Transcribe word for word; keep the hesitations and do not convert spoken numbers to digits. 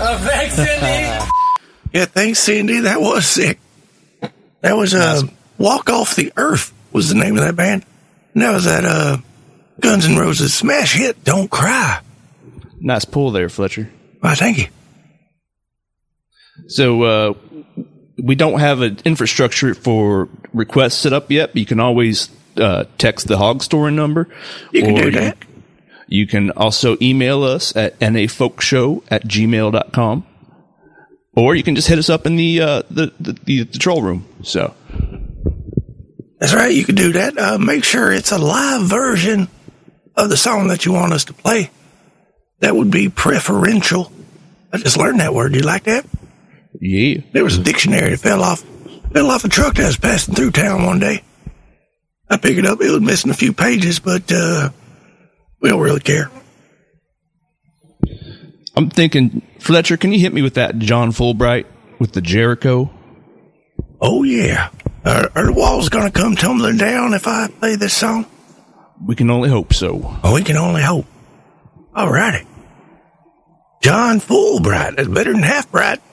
Oh, thanks, Cindy. Yeah, thanks, Cindy. That was sick. That was uh, Walk Off the Earth was the name of that band. And that was that uh, Guns N' Roses smash hit, Don't Cry. Nice pull there, Fletcher. Well, thank you. So uh, we don't have an infrastructure for requests set up yet, but you can always uh, text the Hog Story number. You can do that. You, you can also email us at nafolkshow at gmail dot com. Or you can just hit us up in the uh, the, the, the, the troll room. So that's right. You can do that. Uh, make sure it's a live version of the song that you want us to play. That would be preferential. I just learned that word. You like that? Yeah. There was a dictionary that fell off fell off a truck that was passing through town one day. I picked it up. It was missing a few pages, but uh, we don't really care. I'm thinking, Fletcher, can you hit me with that John Fulbright with the Jericho? Oh, yeah. Are, are the walls going to come tumbling down if I play this song? We can only hope so. Oh, we can only hope. All righty. John Fulbright. That's better than half bright.